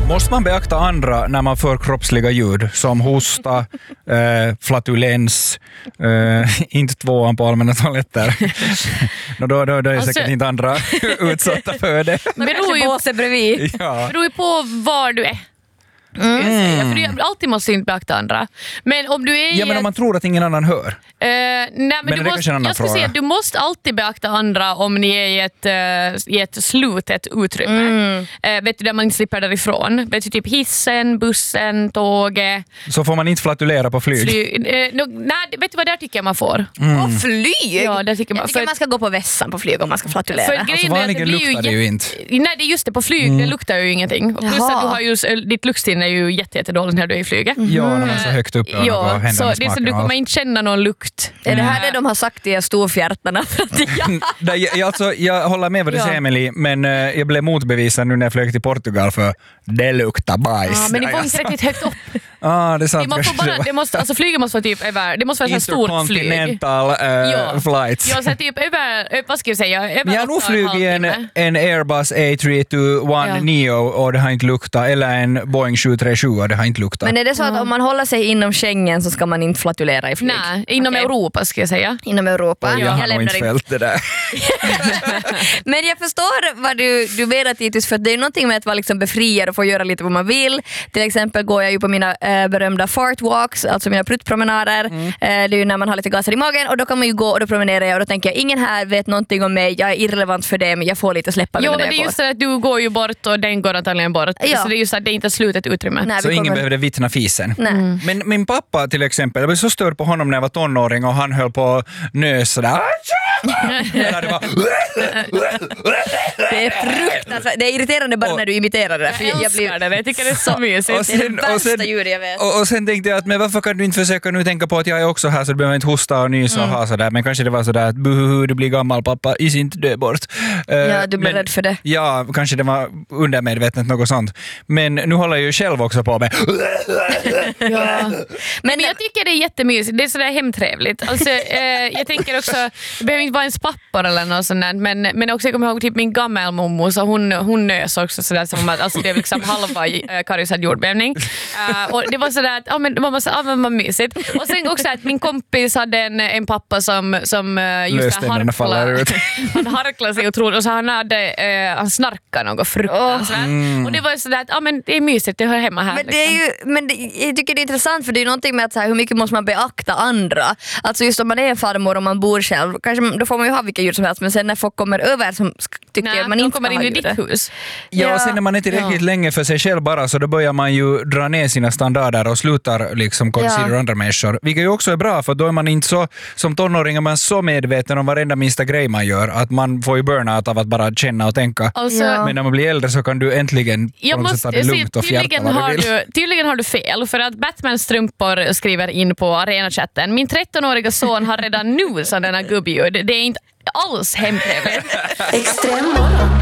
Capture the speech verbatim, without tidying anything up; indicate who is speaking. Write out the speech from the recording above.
Speaker 1: Måste man beakta andra när man för kroppsliga ljud som hosta, eh, flatulens, eh, inte tvåan på allmänna toaletter? no, då, då, då är
Speaker 2: alltså,
Speaker 1: säkert inte andra utsatta för det.
Speaker 3: Men beror ju på sig bredvid.
Speaker 1: Ja.
Speaker 2: beror ju på var du är. Mm. Säga, för du alltid måste inte beakta andra. Men om du är
Speaker 1: Ja, men om man tror att ingen annan hör.
Speaker 2: Uh, nej, men
Speaker 1: men
Speaker 2: du
Speaker 1: det
Speaker 2: måste,
Speaker 1: är en annan
Speaker 2: jag skulle
Speaker 1: fråga.
Speaker 2: säga att du måste alltid beakta andra om ni är i ett, uh, i ett slutet utrymme. Mm. Uh, vet du, där man inte slipper därifrån. Vet du, typ hissen, bussen, tåget.
Speaker 1: Så får man inte flatulera på flyg.
Speaker 2: Fly, uh, no, nej, vet du vad, där tycker jag man får.
Speaker 1: Mm.
Speaker 3: På flyg?
Speaker 2: Ja, det tycker man.
Speaker 3: Jag tycker
Speaker 2: för,
Speaker 3: man ska gå på vässan på flyg om man ska flatulera.
Speaker 2: för
Speaker 1: Alltså
Speaker 2: grejen är att
Speaker 1: vanligen
Speaker 2: det blir
Speaker 1: luktar det ju inte.
Speaker 2: Nej, det är just det. På flyg, det luktar ju ingenting. Och plus
Speaker 3: Jaha.
Speaker 2: att du har ju, ditt luktsinne är ju jätte, jättedåligt när du är i flyget.
Speaker 1: Ja, när man är så högt upp och
Speaker 2: Ja,
Speaker 1: händer
Speaker 2: så
Speaker 1: med
Speaker 2: det är så
Speaker 1: smaken
Speaker 2: du
Speaker 1: och
Speaker 2: kommer
Speaker 1: allt.
Speaker 2: inte känna någon lukt.
Speaker 3: Är det här det de har sagt i storfjärtarna?
Speaker 1: Nej, jag, alltså, jag håller med vad du
Speaker 2: Ja.
Speaker 1: säger, Emily, men uh, jag blev motbevisad nu när jag flög till Portugal för det luktar bajs.
Speaker 2: Ja, men det
Speaker 1: Ja,
Speaker 2: var
Speaker 1: jag
Speaker 2: inte
Speaker 1: sa-
Speaker 2: riktigt högt upp.
Speaker 1: Ah, det är sant.
Speaker 2: Det, man får
Speaker 1: kanske
Speaker 2: bara,
Speaker 1: det
Speaker 2: det måste, alltså flyget måste vara typ över, det måste vara ett stort flyg.
Speaker 1: Intercontinental uh,
Speaker 2: Ja.
Speaker 1: flights.
Speaker 2: Ja, så typ över, ö- vad ska jag säga, över
Speaker 1: Men jag har nog
Speaker 2: åtta och
Speaker 1: flugit en,
Speaker 2: halvtimme.
Speaker 1: en Airbus A tre tvåtioett
Speaker 2: Ja.
Speaker 1: neo och det har inte luktat, eller en Boeing sju tre sju och det har inte luktat.
Speaker 3: Men är det så att om man håller sig inom Schengen så ska man inte flatulera i flyg?
Speaker 2: Nej, inom
Speaker 3: Okej.
Speaker 2: Europa ska jag säga.
Speaker 3: Inom Europa?
Speaker 1: jag har nog
Speaker 3: lämnar
Speaker 1: inte följt det där.
Speaker 3: Men jag förstår vad du, du menar, Titus, för det är någonting med att vara liksom befriad och få göra lite vad man vill. Till exempel går jag ju på mina äh, berömda fart walks, alltså mina pruttpromenader. Mm. Äh, det är ju när man har lite gaser i magen och då kan man ju gå och då promenerar jag och då tänker jag, ingen här vet någonting om mig, jag är irrelevant för det, men jag får lite släppa
Speaker 2: Jo,
Speaker 3: mig
Speaker 2: men
Speaker 3: när
Speaker 2: det är
Speaker 3: jag
Speaker 2: just
Speaker 3: går.
Speaker 2: det att du går ju bort och den går antagligen bort.
Speaker 3: Ja.
Speaker 2: Så det är just att det är inte ett slutet utrymme.
Speaker 3: Nej,
Speaker 1: Så
Speaker 3: vi
Speaker 1: ingen
Speaker 3: kommer-
Speaker 1: behövde vittna fisen.
Speaker 3: Nej. Mm.
Speaker 1: Men min pappa till exempel, jag blev så störd på honom när jag var tonåring och han höll på nös sådär. Eller det var...
Speaker 3: Det är fruktansvärt. Det är irriterande bara
Speaker 1: Och-
Speaker 3: när du imiterar det. För
Speaker 2: Jag
Speaker 3: jag
Speaker 2: älskar
Speaker 3: blir...
Speaker 2: det, jag tycker det är så mysigt.
Speaker 1: och
Speaker 3: Det är det
Speaker 1: sen- och
Speaker 3: värsta
Speaker 1: sen-
Speaker 3: ljudet jag vet.
Speaker 1: Och, och sen tänkte jag att men varför kan du inte försöka nu tänka på att jag är också här så du behöver inte hosta och nysa
Speaker 3: Mm.
Speaker 1: och ha sådär. Men kanske det var sådär att buhuhu, du blir gammal pappa, is inte dö bort. Eh,
Speaker 3: Ja, du blir
Speaker 1: men-
Speaker 3: rädd för det.
Speaker 1: Ja, kanske det var undermedvetet något sånt. Men nu håller jag ju själv också på med.
Speaker 2: Ja. Men jag tycker det är jättemysigt, det är sådär hemtrevligt. Alltså, eh, jag tänker också, det behöver inte vara ens pappor eller något sånt där, men, men också jag kommer ihåg typ min gammelmommo, så hon, hon nös också sådär som att alltså, det är liksom halva äh, Karis hade jordbävning. Uh, och det var sådär att, ja men det var så, ja, men vad mysigt. Och sen också att min kompis hade en, en pappa som, som uh, just
Speaker 1: Löständerna faller ut.
Speaker 2: han harklade sig otroligt och så han hade, uh, han snarkade något fruktansvärt.
Speaker 1: Mm.
Speaker 2: Och det var sådär att, ja men det är mysigt, det hör hemma här.
Speaker 3: Men, det är ju, men det, jag tycker det är intressant för det är någonting med att så här, hur mycket måste man beakta andra. Alltså just om man är en farmor och man bor själv, kanske, då får man ju ha vilka djur som helst, men sen när folk kommer över som sk- tycker
Speaker 2: Nej,
Speaker 3: att man
Speaker 2: de
Speaker 3: inte
Speaker 2: kommer
Speaker 3: ska
Speaker 2: in
Speaker 3: ha
Speaker 2: i ditt
Speaker 3: djur.
Speaker 2: hus.
Speaker 1: Ja, och
Speaker 3: Ja.
Speaker 1: sen är man inte tillräckligt
Speaker 2: Ja.
Speaker 1: länge för sig själv bara så då börjar man ju dra ner sina standarder och slutar liksom consider
Speaker 3: Ja.
Speaker 1: andra människor. Vilket ju också är bra för då är man inte så, som tonåring är man så medveten om varenda minsta grej man gör att man får ju burnout av att bara känna och tänka.
Speaker 2: Alltså,
Speaker 3: Ja.
Speaker 1: Men när man blir äldre så kan du äntligen
Speaker 2: jag
Speaker 1: på något sätt
Speaker 2: måste
Speaker 1: ta det
Speaker 2: säga,
Speaker 1: lugnt och fjärta
Speaker 2: tydligen,
Speaker 1: vad
Speaker 2: har
Speaker 1: du vill.
Speaker 2: du, tydligen har du fel, för att Batmans strumpor skriver in på arenachatten. Min trettonåriga son har redan nu sådana gubbljud. Det är inte alls hemtrevligt.
Speaker 4: Extrem morgon.